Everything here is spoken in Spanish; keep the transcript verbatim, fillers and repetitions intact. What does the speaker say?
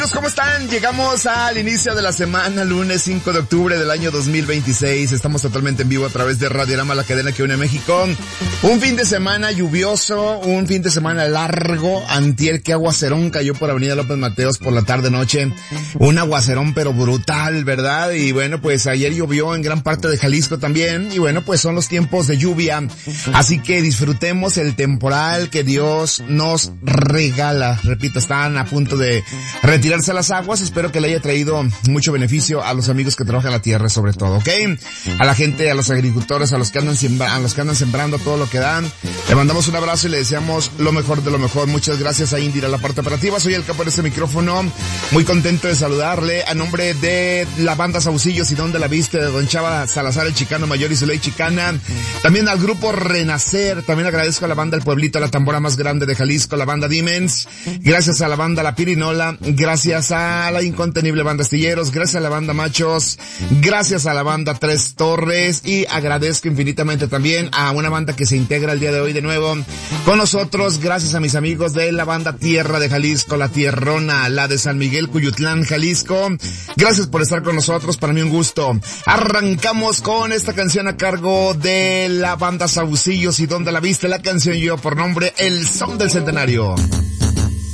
¿Cómo están? Llegamos al inicio de la semana, lunes cinco de octubre del año dos mil veintiséis. Estamos totalmente en vivo a través de Radiorama, la cadena que une a México. Un fin de semana lluvioso, un fin de semana largo. Antier, qué aguacerón cayó por Avenida López Mateos por la tarde-noche. Un aguacerón pero brutal, ¿verdad? Y bueno, pues ayer llovió en gran parte de Jalisco también. Y bueno, pues son los tiempos de lluvia. Así que disfrutemos el temporal que Dios nos regala. Repito, están a punto de retirar a las aguas. Espero que le haya traído mucho beneficio a los amigos que trabajan la tierra, sobre todo, ¿ok? A la gente, a los agricultores, a los que andan siembra, a los que andan sembrando todo lo que dan. Le mandamos un abrazo y le deseamos lo mejor de lo mejor. Muchas gracias a Indira, la parte operativa. Soy el capo de este micrófono. Muy contento de saludarle a nombre de la banda Saucillos y Dónde la Viste, de Don Chava Salazar, el Chicano Mayor y su ley chicana. También al grupo Renacer. También agradezco a la banda El Pueblito, la tambora más grande de Jalisco, la banda Dimens. Gracias a la banda La Pirinola. Gracias Gracias a la incontenible banda Astilleros, gracias a la banda Machos, gracias a la banda Tres Torres y agradezco infinitamente también a una banda que se integra el día de hoy de nuevo con nosotros, gracias a mis amigos de la banda Tierra de Jalisco, la Tierrona, la de San Miguel, Cuyutlán, Jalisco. Gracias por estar con nosotros, para mí un gusto. Arrancamos con esta canción a cargo de la banda Saucillos y Dónde la Viste, la canción yo por nombre El Son del Centenario.